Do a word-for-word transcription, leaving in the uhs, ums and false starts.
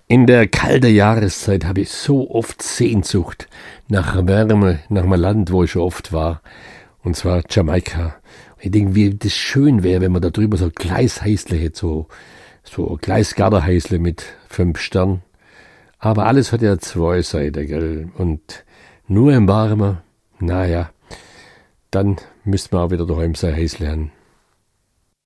In der kalten Jahreszeit habe ich so oft Sehnsucht nach Wärme, nach einem Land, wo ich schon oft war, und zwar Jamaika. Ich denke, wie das schön wäre, wenn man da drüber so ein Gleishäusle hätte, so, so ein Gleisgarderhäusle mit fünf Sternen. Aber alles hat ja zwei Seiten, gell? Und nur im Warmen, naja, dann müsste man auch wieder daheim sein Häusle haben.